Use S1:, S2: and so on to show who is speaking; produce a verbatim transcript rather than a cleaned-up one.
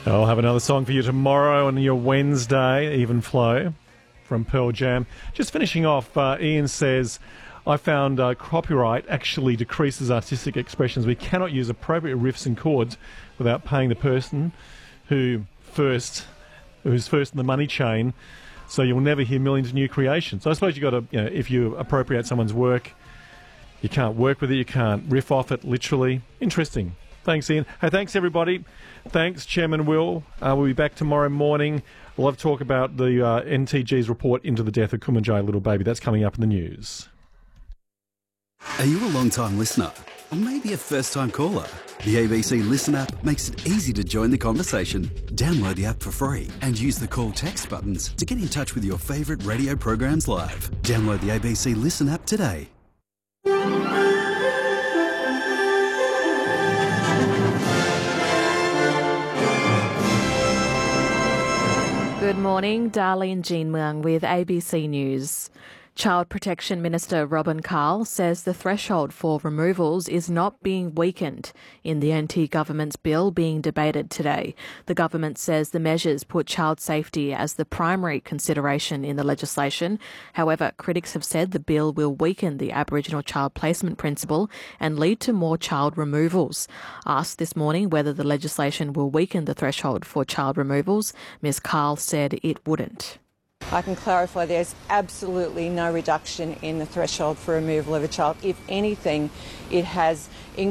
S1: I'll have another song for you tomorrow on your Wednesday, Even Flow from Pearl Jam. Just finishing off, uh, Ian says, I found uh, copyright actually decreases artistic expressions. We cannot use appropriate riffs and chords without paying the person who first, who's first in the money chain. So you'll never hear millions of new creations. So I suppose you've got to, you know, if you appropriate someone's work, you can't work with it, you can't riff off it, literally. Interesting. Thanks, Ian. Hey, thanks, everybody. Thanks, Chairman Will. Uh, we'll be back tomorrow morning. We'll have to talk about the uh, N T G's report into the death of Kumanjayi little baby. That's coming up in the news.
S2: Are you a long-time listener? Or maybe a first-time caller? The A B C Listen app makes it easy to join the conversation. Download the app for free and use the call text buttons to get in touch with your favourite radio programs live. Download the A B C Listen app today.
S3: Good morning, Darlene Jean Muang with A B C News. Child Protection Minister Robin Carl says the threshold for removals is not being weakened in the N T government's bill being debated today. The government says the measures put child safety as the primary consideration in the legislation. However, critics have said the bill will weaken the Aboriginal child placement principle and lead to more child removals. Asked this morning whether the legislation will weaken the threshold for child removals, Miz Carl said it wouldn't.
S4: I can clarify there's absolutely no reduction in the threshold for removal of a child. If anything, it has increased.